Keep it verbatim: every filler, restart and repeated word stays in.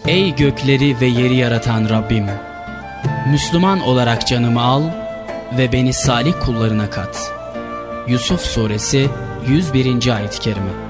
Ey gökleri ve yeri yaratan Rabbim! Müslüman olarak canımı al ve beni salih kullarına kat. Yusuf Suresi yüz birinci ayet-i kerime.